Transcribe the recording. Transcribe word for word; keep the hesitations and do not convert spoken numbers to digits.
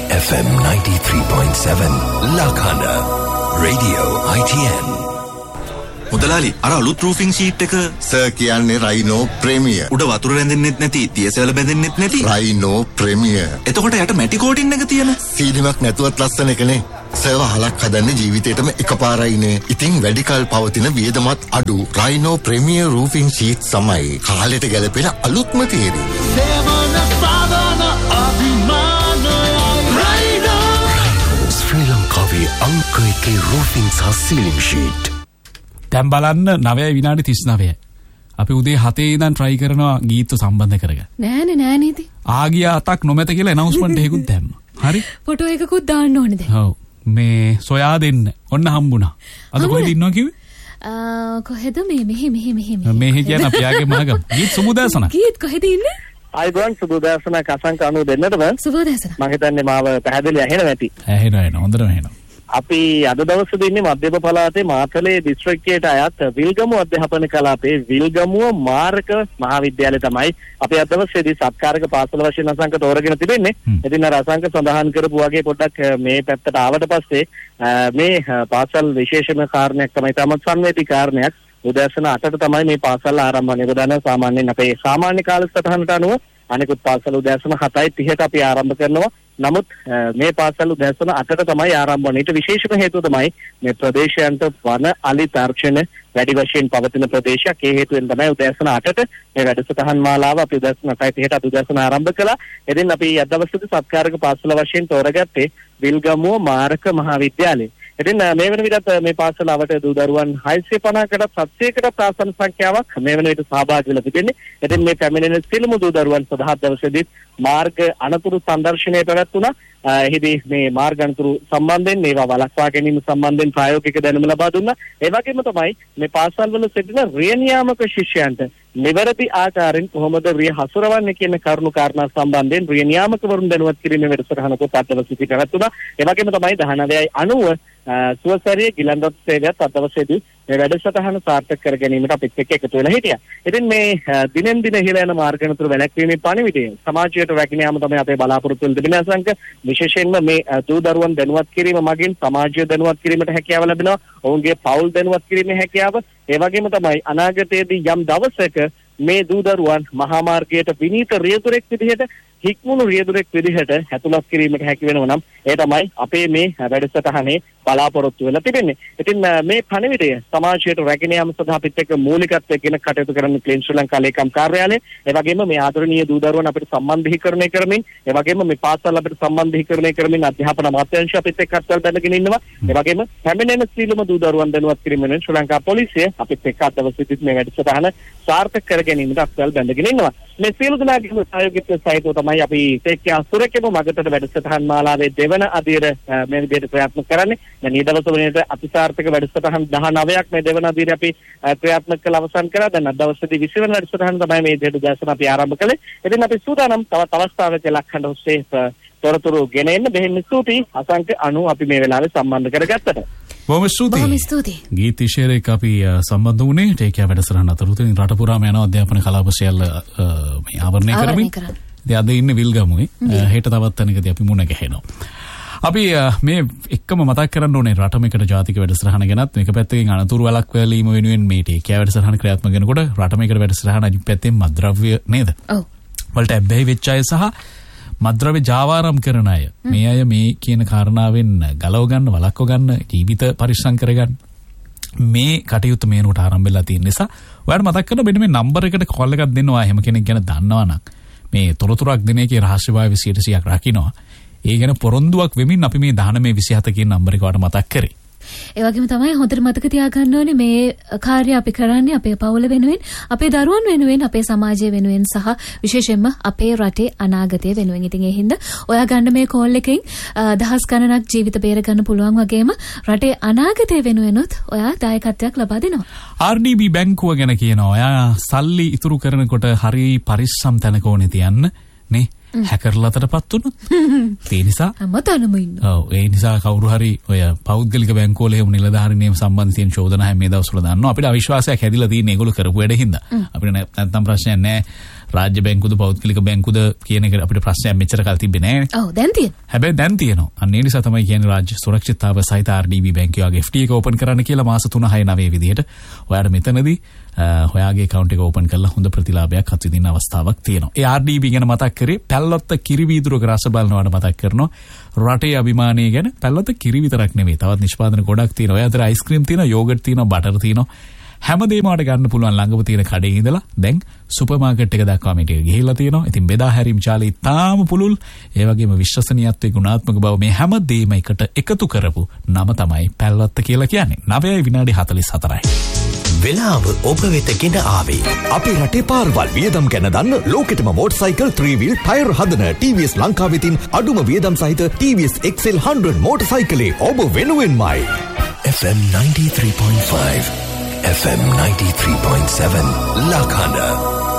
F M ninety-three point seven Lakana Radio I T N. මුදලාලි අර අලුත් රූෆින් sheet එක සර් කියන්නේ රයිනෝ ප්‍රීමියර්. උඩ වතුර රැඳෙන්නෙත් නැති, තියසැල බැඳෙන්නෙත් නැති රයිනෝ ප්‍රීමියර්. එතකොට යට මැටි කෝටින් එක තියෙන සීලිමක් නැතුවත් ලස්සන එකනේ. සර් වහලක් හදන්නේ ජීවිතේටම එකපාරයිනේ. ඉතින් වැඩි කල් පවතින වියදමත් අඩු රයිනෝ ප්‍රීමියර් රූෆින් ෂීට් සමයි කාලෙට ගැලපෙන අලුත්ම තේරීම. සේවන සාධන අභිමානයි රයිනෝ. ශ්‍රී ලංකාවේ අංක එකේ රූෆින් සහ සීලින් ෂීට්. දැන් බලන්න නවය විනාඩි තිස් නවයයි. අපි උදේ හතේ ඉඳන් try කරනවා ගීත සම්බන්ධ කරගන්න. නෑනේ නෑ නේද? ආගිය අතක් නොමැත කියලා announcement එකකුත් දැම්මා. හරි? ෆොටෝ එකකුත් දාන්න ඕනේ දැන්. ඔව්. මේ සොයා දෙන්න. ඔන්න හම්බුණා. අද කොහෙද ඉන්නවා කිව්වේ? ආ කොහෙද මේ මෙහි මෙහි මෙහි මෙහි කියන අපි ආගේ මහගම. ගීත් සුමුදාසන. ගීත් කොහෙද ඉන්නේ? ආයිබෝන් සුබෝදෑසන කසංක අනුව දෙන්නටම සුබෝදෑසන. මම හිතන්නේ මාව පැහැදිලි ඇහෙනවා ඇති. ඇහෙනවා ඇහෙනවා හොඳටම ඇහෙනවා. අපි අද දවසේදී ඉන්නේ මධ්‍යම පළාතේ මාතලේ දිස්ත්‍රික්කයට අයත් විල්ගමුව අධ්‍යාපන කලාපේ විල්ගමුව මාරක මහාවිද්‍යාලය තමයි අපි අද දවසේදී සත්කාරක පාසල වශයෙන් අසංක තෝරගෙන තිබෙන්නේ. ඉතින් අර අසංක සඳහන් කරපු වගේ පොඩ්ඩක් මේ පැත්තට ආවට පස්සේ මේ පාසල් විශේෂම කාරණයක් තමයි තමත් සංවේදී කාරණයක්. උදෑසන අටට තමයි මේ පාසල් ආරම්භ නිරදාන සාමාන්‍යයෙන් අපේ සාමාන්‍ය කාලසටහනට අනුව අනිකුත් පාසල් උදෑසන හතයි තිහට අපි ආරම්භ කරනවා. නමුත් මේ පාසල් උදෑසන අටට තමයි ආරම්භ වන්නේ. ඊට විශේෂම හේතුව තමයි මේ ප්‍රදේශයන්ට වන අලි තර්ජන වැඩි වශයෙන් පවතින ප්‍රදේශයක්. ඒ හේතුවෙන් තමයි උදෑසන අටට මේ වැඩසටහන් මාලාව අපි උදෑසන අටයි තිහට අද උදෑසන ආරම්භ කළා. එදින් අපි අද දවසේදී සත්කාරක පාසල වශයෙන් තෝරගත්තේ විල්ගමුව මාරක මහාවිද්‍යාලය. ඉතින් මේ වෙන විදිහට මේ පාසල අවට දූ දරුවන් හයසිය පනහකට සත්‍යයකට ආසන්න සංඛ්‍යාවක් මේ වෙන විදිහට සහභාගී වෙලා තිබෙන්නේ. ඉතින් මේ පැමිණෙන සියලුම දූ දරුවන් සදා දවසේදී මාර්ග අනතුරු සංදර්ශනය පැවැත්වුණා. එහිදී මේ මාර්ග අනතුරු සම්බන්ධයෙන් මේවා වළක්වා ගැනීම සම්බන්ධයෙන් ප්‍රායෝගික දැනුම ලබා දුන්නා. ඒ වගේම තමයි මේ පාසල්වල සිටින රිය නියාමක ශිෂ්‍යයන්ට නිවැරදි ආකාරයෙන් කොහොමද රිය හසුරවන්නේ කියන කරුණු කාරණා සම්බන්ධයෙන් රිය නියාමකවරුන් දැනුවත් කිරීමේ වැඩසටහනක අත්දැකීම් පැවැත්වුණා. ඒ වගේම තමයි දහනවයයි අනූව සුවසරිය ගිලන්දොත් සේවයත් අදවසේදී මේ වැඩසටහන සාර්ථක කර ගැනීමට අපිත් එක්ක එකතු වෙලා හිටියා. ඉතින් මේ දිනෙන් දින ඉහළ යන මාර්ග අනතුරු වැළැක්වීමේ පණිවිඩය සමාජයට රැගෙන යාම තමයි අපේ බලාපොරොත්තු වෙන තිබෙන සංක. විශේෂයෙන්ම මේ දූ දරුවන් දැනුවත් කිරීම මගින් සමාජය දැනුවත් කිරීමට හැකියාව ලැබෙනවා. ඔවුන්ගේ පවුල් දැනුවත් කිරීමේ හැකියාව. ඒ වගේම තමයි අනාගතයේදී යම් දවසක මේ දූ දරුවන් මහා මාර්ගයට විනීත රියදුරෙක් විදිහට හික්මුණු රියදුරෙක් විදිහට හැතුලත් කිරීමට හැකි වෙනවා නම් ඒ තමයි අපේ මේ වැඩසටහනේ බලාපොරොත්තු වෙලා තිබෙන්නේ. ඉතින් මේ පණිවිඩය සමාජයට රැගෙන යාම සඳහා අපිත් එක්ක මූලිකත්වයෙන් කටයුතු කරන ක්ලීන් ශ්‍රී ලංකා ලේකම් කාර්යාලය, ඒ වගේම මේ ආදරණීය දූ දරුවන් අපිට සම්බන්ධීකරණය කරමින්, ඒ වගේම මේ පාසල් අපිට සම්බන්ධීකරණය කරමින් අධ්‍යාපන අමාත්‍යාංශය අපිත් එක්ක අත්වල බැඳගෙන ඉන්නවා. ඒ වගේම පැමිණෙන සියලුම දූ දරුවන් දැනුවත් කිරීමෙන් ශ්‍රී ලංකා පොලිසිය අපිත් එක්ක අදවසේදීත් මේ වැඩසටහන සාර්ථක කර ගැනීමට අත්වල බැඳගෙන ඉන්නවා. මේ සියලු දෙනාගේම සහයෝගිත්වය සහිතව තමයි අපි තේක්ක අසුරකේම මගතට වැඩසටහන් මාලාවේ දෙවන අදියර මේ විදිහට ක්‍රියාත්මක කරන්නේ. දැන් ඊ දවස් වලට අතිසාර්ථක වැඩසටහන් දහනවයක් මේ දෙවන අදියර අපි ක්‍රියාත්මක කළ අවසන් කරා. දැන් අද දවසේදී විසි වෙනි වැඩසටහන තමයි මේ දෙයට දැසන අපි ආරම්භ කළේ. ඉතින් අපි සූදානම් තවත් අවස්ථාවක ලක්ෂණ ඔස්සේ තොරතුරු ගෙන එන්න. බෙහෙන් ස්තුතියි අසංක අනු අපි මේ වෙලාවේ සම්බන්ධ කරගත්තට. බොහොම ස්තුතියි. බොහොම ස්තුතියි. ගීත ඉෂේරේක අපි සම්බන්ධ වුණේ ටේකියා වැඩසටහන අතරතුර රට පුරාම යන අධ්‍යාපන කලාප සියල්ල මේ ආවරණය කරමින්. ඉතින් අද ඉන්නේ විල්ගමුවේ. හෙට තවත් තැනකදී අපි මුණ ගැහෙනවා. අපි මේ එක්කම මතක් කරන්න ඕනේ රටමෙකට ජාතික වැඩසටහන ගැනත්. මේක පැත්තකින් අනතුරු වළක්වාලීම වෙනුවෙන් මේ ටේකියා වැඩසටහන ක්‍රියාත්මක වෙනකොට රටමෙකට වැඩසටහන අනිත් පැත්තෙන් මද්ද්‍රව්‍ය නේද? ඔව්. වලට ඇබ්බැහි වෙච්ච අය සහ මද්ද්‍රව්‍ය ජාවාරම් කරන අය මේ අය මේ කියන කාරණාවෙන් ගලව ගන්න වළක්ව ගන්න ජීවිත පරිස්සම් කරගන්න මේ කටයුතු මේනට ආරම්භ වෙලා තියෙන නිසා ඔයාලට මතක් කරන්න මෙන්න මේ නම්බර් එකට කෝල් එකක් දෙනවා. එහෙම කෙනෙක් ගැන දන්නවා නම් මේ තොරතුරක් දෙන එකේ රහස්‍යභාවය සියයට සියයක් රකින්නවා. ඒ ගැන පොරොන්දුවක් වෙමින් අපි මේ දහනවය විසිහත කියන නම්බර් එක වට මතක් කරේ. ඒ වගේම තමයි හොඳට මතක තියාගන්න ඕනේ මේ කාර්යය අපි කරන්නේ අපේ පවුල වෙනුවෙන්, අපේ දරුවන් වෙනුවෙන්, අපේ සමාජය වෙනුවෙන් සහ විශේෂයෙන්ම අපේ රටේ අනාගතය වෙනුවෙන්. ඉතින් ඒ හින්දා ඔයා ගන්න මේ කෝල් එකෙන් දහස් ගණනක් ජීවිත බේර ගන්න පුළුවන් වගේම රටේ අනාගතය වෙනුවෙනුත් ඔයා දායකත්වයක් ලබා දෙනවා. ආර් ඩී බී බැංකුව ගැන කියනවා. ඔයා සල්ලි ඉතුරු කරනකොට හරි පරිස්සම් තැනක ඕනේ තියන්න නේ. හැකර්ලටපත් වුණොත් ඒ නිසා හැමතැනම ඉන්න. ඔව් ඒ නිසා කවුරු හරි ඔය පෞද්ගලික බැංකුවල එහෙම නිලධාරීනියම සම්බන්ධ තියෙන චෝදනා හැම මේ දවස්වල දානවා. අපිට අවිශ්වාසයක් හැදිලා තියෙන ඒගොල්ලෝ කරපු වැඩ හින්දා. අපිට නැත්තම් ප්‍රශ්නයක් නැහැ. රාජ්‍ය බැංකුද පෞද්ගලික බැංකුද කියන එක අපිට ප්‍රශ්නයක් මෙච්චර කල් තිබ්බේ නැහැ නේ. ඔව් දැන් තියෙනවා. හැබැයි දැන් තියෙනවා. අන්න ඒ නිසා තමයි කියන්නේ රාජ්‍ය සුරක්ෂිතතාව සහිත ආර් ඩී බී බැංකුවගේ එෆ් ටී එක ඕපන් කරන්න කියලා මාස තුන හය නවය විදිහට. ඔයාලා මෙතනදී ඔයාගේ account එක ඕපන් කරලා හොඳ ප්‍රතිලාභයක් අත්විඳින්න අවස්ථාවක් තියෙනවා. ඒ ආර් ඩී බී ගැන මතක් කරේ පැල්ලොත්ත කිරි වීදුරුක රස බලනවාට මතක් කරනවා. රටේ අභිමානය ගැන පැල්ලොත්ත කිරි විතරක් නෙවෙයි. තවත් නිෂ්පාදන ගොඩක් තියෙනවා. ඔය අතර අයිස්ක්‍රීම් තියෙනවා, යෝගට් තියෙනවා, බටර් තියෙනවා. හැමදේම වලට ගන්න පුළුවන් ළඟම තියෙන කඩේ ඉඳලා දැන් සුපර් මාකට් එක දක්වා මේක ගිහිල්ලා තියෙනවා. ඉතින් බෙදා හැරීම් ජාලේ තාම පුළුල්. ඒ වගේම විශ්වසනීයත්වයේ ගුණාත්මක බව මේ හැමදේම එකට එකතු කරපු නම තමයි පැල්ලොත්ත කියලා කියන්නේ. නවයයි විනාඩි හතළිස් හතරයි. වෙලාව ඔබ වෙත ගෙන ආවේ. අපේ රටේ පාරවල් වියදම් ගැන දන්න ලෝකෙටම මෝටර්සයිකල් three wheel ටයර් හදන ටී වී එස් ලංකාවේ තින් අඩුම වියදම් සහිත ටී වී S X L one hundred මෝටර්සයිකලේ ඔබ වෙනුවෙන්මයි. F M ninety-three point five F M ninety-three point seven Lakhana